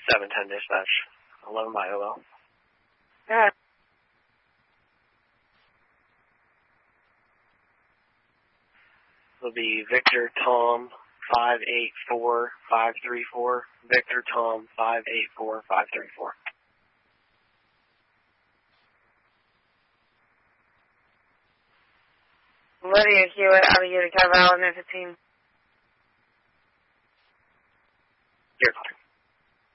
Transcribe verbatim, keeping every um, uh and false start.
seven ten dispatch. eleven by O L. Yeah. It'll be Victor Tom five eight four five three four. Victor Tom five eight four five three four. Lydia Hewitt, out of Utica, Valley fifteen. You're fine.